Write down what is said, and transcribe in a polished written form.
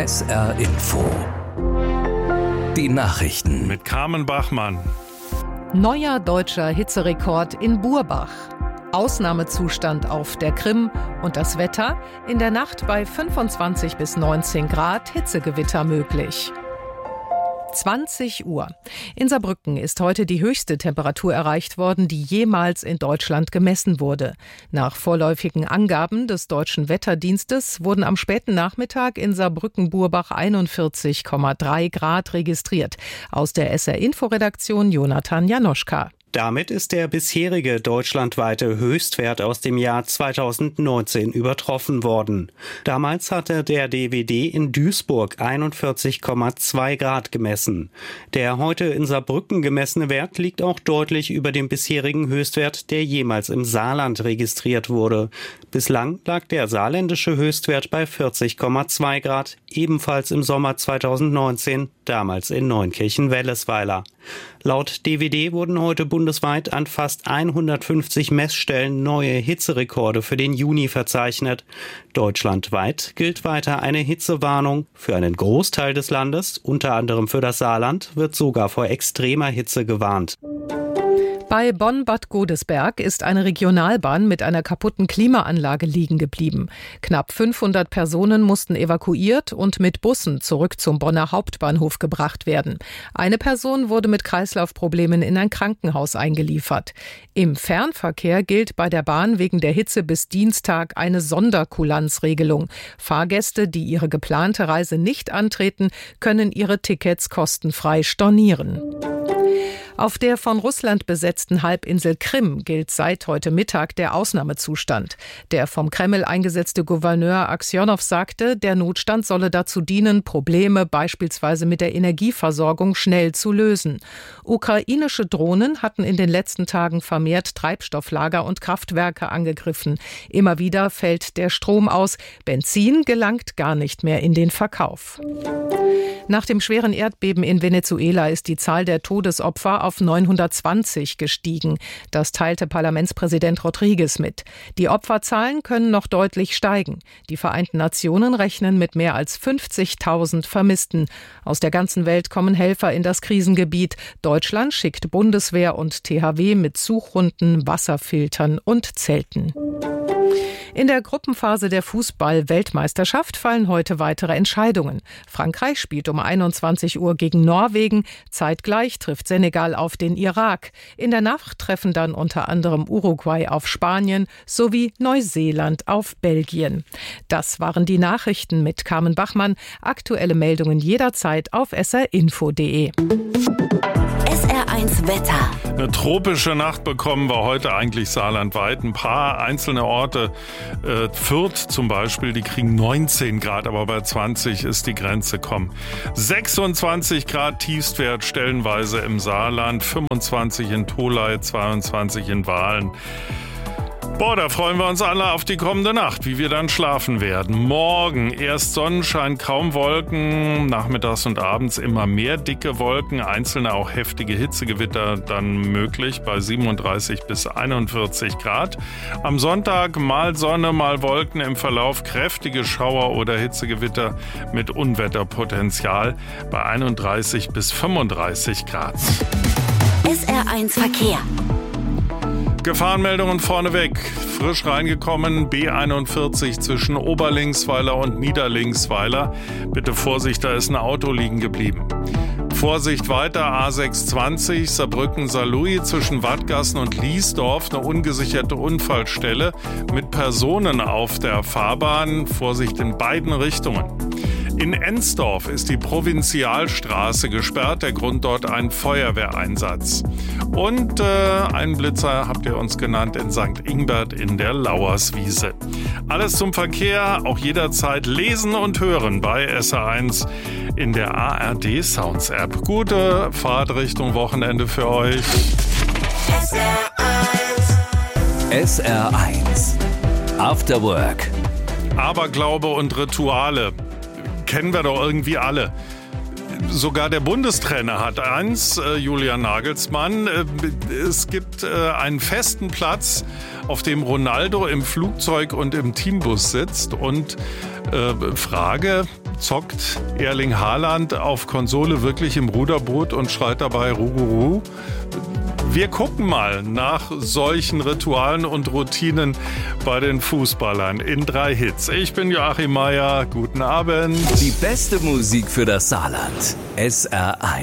SR Info. Die Nachrichten mit Carmen Bachmann. Neuer deutscher Hitzerekord in Burbach. Ausnahmezustand auf der Krim und das Wetter. In der Nacht bei 25 bis 19 Grad Hitzegewitter möglich. 20 Uhr. In Saarbrücken ist heute die höchste Temperatur erreicht worden, die jemals in Deutschland gemessen wurde. Nach vorläufigen Angaben des Deutschen Wetterdienstes wurden am späten Nachmittag in Saarbrücken-Burbach 41,3 Grad registriert. Aus der SR-Info-Redaktion Jonathan Janoschka. Damit ist der bisherige deutschlandweite Höchstwert aus dem Jahr 2019 übertroffen worden. Damals hatte der DWD in Duisburg 41,2 Grad gemessen. Der heute in Saarbrücken gemessene Wert liegt auch deutlich über dem bisherigen Höchstwert, der jemals im Saarland registriert wurde. Bislang lag der saarländische Höchstwert bei 40,2 Grad, ebenfalls im Sommer 2019, damals in Neunkirchen-Wellesweiler. Laut DWD wurden heute bundesweit an fast 150 Messstellen neue Hitzerekorde für den Juni verzeichnet. Deutschlandweit gilt weiter eine Hitzewarnung. Für einen Großteil des Landes, unter anderem für das Saarland, wird sogar vor extremer Hitze gewarnt. Bei Bonn-Bad Godesberg ist eine Regionalbahn mit einer kaputten Klimaanlage liegen geblieben. Knapp 500 Personen mussten evakuiert und mit Bussen zurück zum Bonner Hauptbahnhof gebracht werden. Eine Person wurde mit Kreislaufproblemen in ein Krankenhaus eingeliefert. Im Fernverkehr gilt bei der Bahn wegen der Hitze bis Dienstag eine Sonderkulanzregelung. Fahrgäste, die ihre geplante Reise nicht antreten, können ihre Tickets kostenfrei stornieren. Auf der von Russland besetzten Halbinsel Krim gilt seit heute Mittag der Ausnahmezustand. Der vom Kreml eingesetzte Gouverneur Aksionow sagte, der Notstand solle dazu dienen, Probleme beispielsweise mit der Energieversorgung schnell zu lösen. Ukrainische Drohnen hatten in den letzten Tagen vermehrt Treibstofflager und Kraftwerke angegriffen. Immer wieder fällt der Strom aus. Benzin gelangt gar nicht mehr in den Verkauf. Nach dem schweren Erdbeben in Venezuela ist die Zahl der Todesopfer auf 920 gestiegen. Das teilte Parlamentspräsident Rodriguez mit. Die Opferzahlen können noch deutlich steigen. Die Vereinten Nationen rechnen mit mehr als 50.000 Vermissten. Aus der ganzen Welt kommen Helfer in das Krisengebiet. Deutschland schickt Bundeswehr und THW mit Suchhunden, Wasserfiltern und Zelten. In der Gruppenphase der Fußball-Weltmeisterschaft fallen heute weitere Entscheidungen. Frankreich spielt um 21 Uhr gegen Norwegen. Zeitgleich trifft Senegal auf den Irak. In der Nacht treffen dann unter anderem Uruguay auf Spanien sowie Neuseeland auf Belgien. Das waren die Nachrichten mit Carmen Bachmann. Aktuelle Meldungen jederzeit auf srinfo.de. SR1 Wetter. Eine tropische Nacht bekommen wir heute eigentlich saarlandweit. Ein paar einzelne Orte, Fürth zum Beispiel, die kriegen 19 Grad, aber bei 20 ist die Grenze, 26 Grad Tiefstwert stellenweise im Saarland, 25 in Tholey, 22 in Wahlen. Da freuen wir uns alle auf die kommende Nacht, wie wir dann schlafen werden. Morgen erst Sonnenschein, kaum Wolken, nachmittags und abends immer mehr dicke Wolken, einzelne auch heftige Hitzegewitter dann möglich bei 37 bis 41 Grad. Am Sonntag mal Sonne, mal Wolken, im Verlauf kräftige Schauer oder Hitzegewitter mit Unwetterpotenzial bei 31 bis 35 Grad. SR1 Verkehr. Gefahrenmeldungen vorneweg. Frisch reingekommen, B41 zwischen Oberlingsweiler und Niederlingsweiler. Bitte Vorsicht, da ist ein Auto liegen geblieben. Vorsicht weiter, A620, Saarbrücken-Saarlouis zwischen Wattgassen und Liesdorf, eine ungesicherte Unfallstelle mit Personen auf der Fahrbahn. Vorsicht in beiden Richtungen. In Ensdorf ist die Provinzialstraße gesperrt, der Grund dort ein Feuerwehreinsatz. Und einen Blitzer habt ihr uns genannt in St. Ingbert in der Lauerswiese. Alles zum Verkehr, auch jederzeit lesen und hören bei SR1 in der ARD Sounds App. Gute Fahrt Richtung Wochenende für euch. SR1 After Work. Aberglaube und Rituale kennen wir doch irgendwie alle. Sogar der Bundestrainer hat eins, Julian Nagelsmann. Es gibt einen festen Platz, auf dem Ronaldo im Flugzeug und im Teambus sitzt. Und Frage, Zockt Erling Haaland auf Konsole wirklich im Ruderboot und schreit dabei Ruguru? Wir gucken mal nach solchen Ritualen und Routinen bei den Fußballern in 3 Hits. Ich bin Joachim Meier, guten Abend. Die beste Musik für das Saarland. SR1.